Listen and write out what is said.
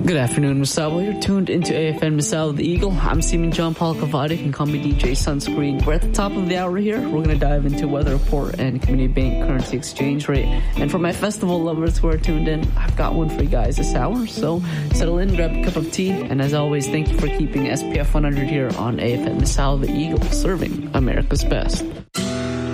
Good afternoon, Massawa. You're tuned into AFN Massawa the Eagle. I'm Seaman John Paul Cavadi. You can call me DJ Sunscreen. We're at the top of the hour here. We're going to dive into weather report and community bank currency exchange rate. And for my festival lovers who are tuned in, I've got one for you guys this hour. So settle in, grab a cup of tea. And as always, thank you for keeping SPF 100 here on AFN Massawa the Eagle, serving America's best.